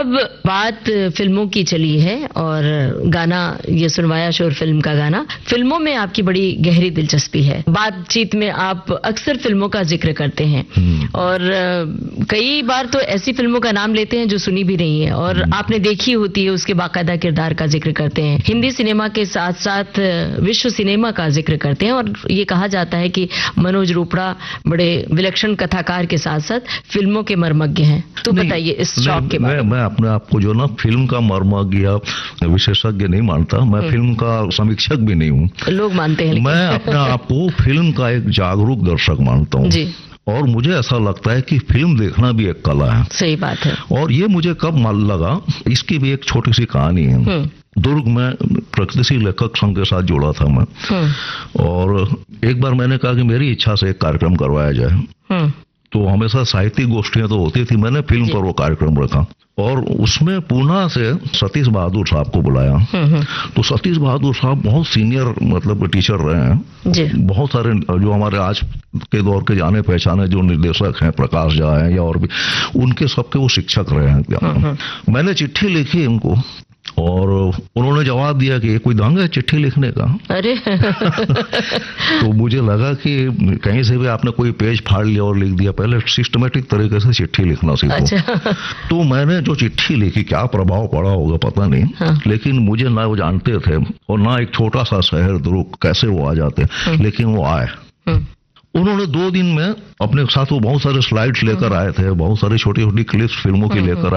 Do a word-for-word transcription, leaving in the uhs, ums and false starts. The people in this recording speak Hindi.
अब बात फिल्मों की चली है और गाना ये सुनवाया शोर फिल्म का गाना। फिल्मों में आपकी बड़ी गहरी दिलचस्पी है, बातचीत में आप अक्सर फिल्मों का जिक्र करते हैं और कई बार तो ऐसी फिल्मों का नाम लेते हैं जो सुनी भी नहीं है और आपने देखी होती है, उसके बाकायदा किरदार का जिक्र करते हैं। हिंदी सिनेमा के साथ साथ विश्व सिनेमा का जिक्र करते हैं और ये कहा जाता है कि मनोज रोपड़ा बड़े विलक्षण कथाकार के साथ साथ फिल्मों के मर्मज्ञ हैं। तो बताइए इस शौक के बारे में। मैं अपने आप को जो ना फिल्म का मर्मज्ञ या विशेषज्ञ नहीं मानता, मैं फिल्म का समीक्षक भी नहीं हूँ। लोग मानते हैं, मैं अपने आप को फिल्म का एक जागरूक दर्शक मानता हूँ जी। और मुझे ऐसा लगता है कि फिल्म देखना भी एक कला है। सही बात है। और ये मुझे कब मालूम लगा, इसकी भी एक छोटी सी कहानी है। दुर्ग में प्रगतिशील लेखक संघ के साथ जुड़ा था मैं, और एक बार मैंने कहा कि मेरी इच्छा से एक कार्यक्रम करवाया जाए। तो हमेशा साहित्यिक गोष्ठियां तो होती थी, मैंने फिल्म पर वो कार्यक्रम रखा और उसमें पूना से सतीश बहादुर साहब को बुलाया। तो सतीश बहादुर साहब बहुत सीनियर मतलब टीचर रहे हैं जी। बहुत सारे जो हमारे आज के दौर के जाने पहचाने जो निर्देशक हैं, प्रकाश झा हैं या और भी, उनके सबके वो शिक्षक रहे हैं। मैंने चिट्ठी लिखी उनको और उन्होंने जवाब दिया कि ये कोई ढंग है चिट्ठी लिखने का। अरे तो मुझे लगा कि कहीं से भी आपने कोई पेज फाड़ लिया और लिख दिया, पहले सिस्टमेटिक तरीके से चिट्ठी लिखना सीखो। अच्छा। तो मैंने जो चिट्ठी लिखी, क्या प्रभाव पड़ा होगा पता नहीं। हाँ। लेकिन मुझे ना वो जानते थे और ना एक छोटा सा शहर दुर्ग कैसे वो आ जाते, लेकिन वो आए। उन्होंने दो दिन में अपने साथ वो बहुत सारे स्लाइड्स लेकर आए थे, बहुत सारी छोटी छोटी क्लिप्स फिल्मों की लेकर